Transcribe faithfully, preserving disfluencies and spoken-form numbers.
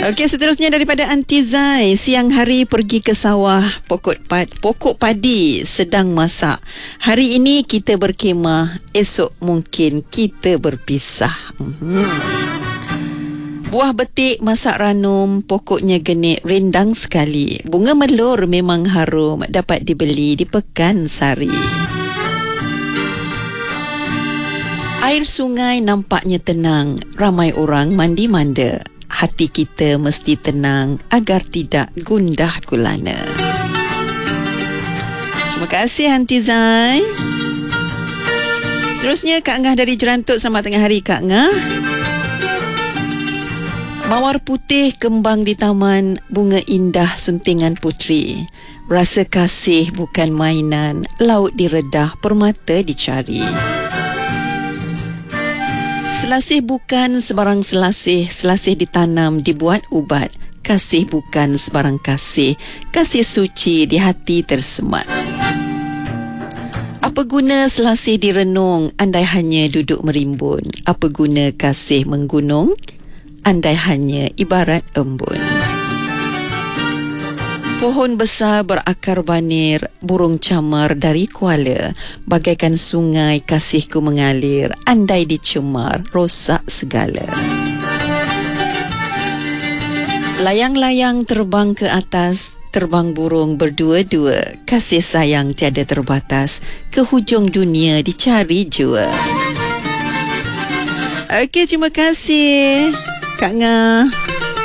Okey, seterusnya daripada Aunty Zai. Siang hari pergi ke sawah, pokok pad, pokok padi sedang masak. Hari ini kita berkemah, esok mungkin kita berpisah. Hmm. Buah betik masak ranum, pokoknya genik rendang sekali. Bunga melur memang harum, dapat dibeli di Pekan Sari. Air sungai nampaknya tenang, ramai orang mandi manda. Hati kita mesti tenang agar tidak gundah gulana. Terima kasih Aunty Zai. Seterusnya Kak Ngah dari Jerantuk. Selamat tengah hari Kak Ngah. Mawar putih kembang di taman, bunga indah suntingan putri. Rasa kasih bukan mainan, laut diredah, permata dicari. Selasih bukan sebarang selasih, selasih ditanam, dibuat ubat. Kasih bukan sebarang kasih, kasih suci di hati tersemat. Apa guna selasih direnung, andai hanya duduk merimbun? Apa guna kasih menggunung, andai hanya ibarat embun? Pohon besar berakar banir, burung camar dari Kuala. Bagaikan sungai kasihku mengalir, andai dicemar, rosak segala. Layang-layang terbang ke atas, terbang burung berdua-dua. Kasih sayang tiada terbatas, ke hujung dunia dicari jua. Okey, terima kasih Kak Ngah.